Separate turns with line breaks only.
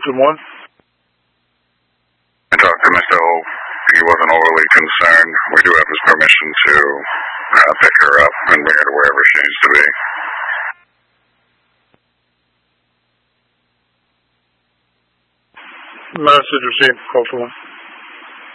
Colton 1.
I talked to Mr. O. He wasn't overly concerned. We do have his permission to pick her up and bring her to wherever she needs to be.
Message received, Colton 1.